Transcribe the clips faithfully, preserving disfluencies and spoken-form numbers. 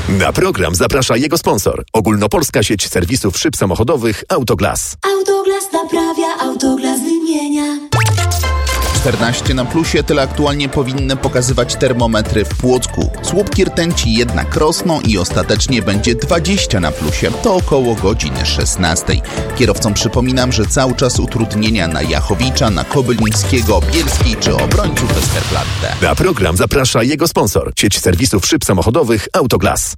Na program zaprasza jego sponsor. Ogólnopolska sieć serwisów szyb samochodowych Autoglas. Autoglas naprawia, Autoglas wymienia. czternaście na plusie, tyle aktualnie powinny pokazywać termometry w Płocku. Słupki rtęci jednak rosną i ostatecznie będzie dwadzieścia na plusie. To około godziny szesnastej. Kierowcom przypominam, że cały czas utrudnienia na Jachowicza, na Kobylińskiego, Bielskiej czy obrońców Westerplatte. Na program zaprasza jego sponsor. Sieć serwisów szyb samochodowych Autoglas.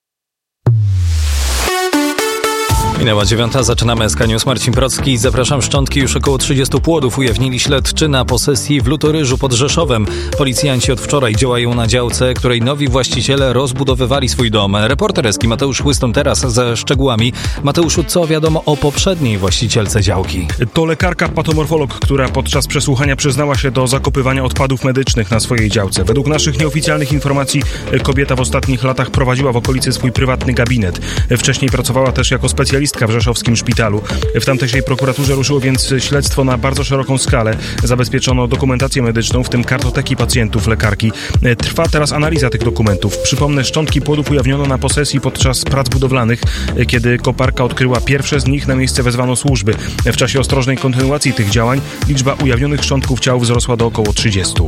Minęła dziewiąta, zaczynamy S K News. Marcin Procki. Zapraszam. Szczątki już około trzydziestu płodów ujawnili śledczy na posesji w Lutoryżu pod Rzeszowem. Policjanci od wczoraj działają na działce, której nowi właściciele rozbudowywali swój dom. Reporter S K Mateusz Chłystun teraz ze szczegółami. Mateuszu, co wiadomo o poprzedniej właścicielce działki? To lekarka patomorfolog, która podczas przesłuchania przyznała się do zakopywania odpadów medycznych na swojej działce. Według naszych nieoficjalnych informacji kobieta w ostatnich latach prowadziła w okolicy swój prywatny gabinet. Wcześniej pracowała też jako specjalistka w rzeszowskim szpitalu. W tamtejszej prokuraturze ruszyło więc śledztwo na bardzo szeroką skalę. Zabezpieczono dokumentację medyczną, w tym kartoteki pacjentów lekarki. Trwa teraz analiza tych dokumentów. Przypomnę, szczątki płodów ujawniono na posesji podczas prac budowlanych. Kiedy koparka odkryła pierwsze z nich, na miejsce wezwano służby. W czasie ostrożnej kontynuacji tych działań liczba ujawnionych szczątków ciał wzrosła do około trzydziestu.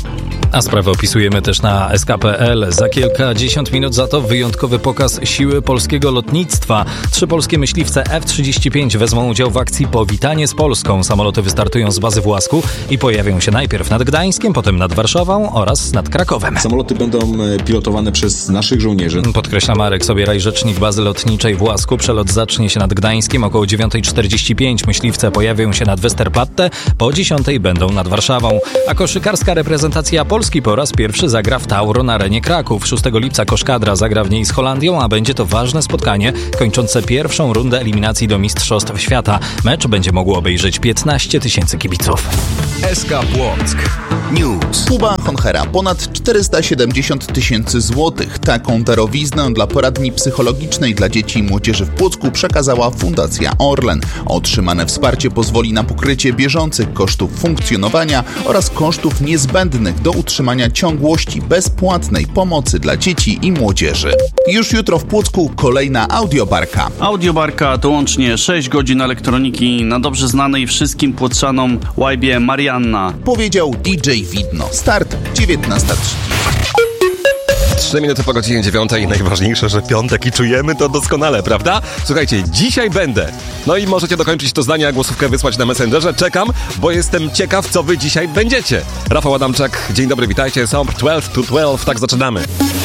A sprawę opisujemy też na S K kropka P L. Za kilkadziesiąt minut za to wyjątkowy pokaz siły polskiego lotnictwa. Trzy polskie myśliwce F trzydzieści pięć wezmą udział w akcji Powitanie z Polską. Samoloty wystartują z bazy w Łasku i pojawią się najpierw nad Gdańskiem, potem nad Warszawą oraz nad Krakowem. Samoloty będą pilotowane przez naszych żołnierzy. Podkreśla Marek Sobieraj, rzecznik bazy lotniczej w Łasku. Przelot zacznie się nad Gdańskiem około dziewiąta czterdzieści pięć. Myśliwce pojawią się nad Westerplatte, po dziesiątej będą nad Warszawą. A koszykarska reprezentacja Polski po raz pierwszy zagra w Tauro na arenie Kraków. szóstego lipca Koszkadra zagra w niej z Holandią, a będzie to ważne spotkanie kończące pierwszą rundę eliminacji do Mistrzostw Świata. Mecz będzie mogło obejrzeć piętnaście tysięcy kibiców. S K Płock News. Kuba Honchera ponad czterysta siedemdziesiąt tysięcy złotych. Taką darowiznę dla poradni psychologicznej dla dzieci i młodzieży w Płocku przekazała Fundacja Orlen. Otrzymane wsparcie pozwoli na pokrycie bieżących kosztów funkcjonowania oraz kosztów niezbędnych do utrzymania ciągłości bezpłatnej pomocy dla dzieci i młodzieży. Już jutro w Płocku kolejna audiobarka. Audiobarka to łącznie sześć godzin elektroniki na dobrze znanej wszystkim płoczanom łajbie Marianna. Powiedział D J Widno. Start dziewiętnasta trzydzieści. Trzy minuty po godzinie dziewiątej. Najważniejsze, że piątek i czujemy to doskonale, prawda? Słuchajcie, dzisiaj będę. No i możecie dokończyć to zdanie, a głosówkę wysłać na Messengerze. Czekam, bo jestem ciekaw, co wy dzisiaj będziecie. Rafał Adamczak, dzień dobry, witajcie. Są dwanaście to dwanaście, tak zaczynamy.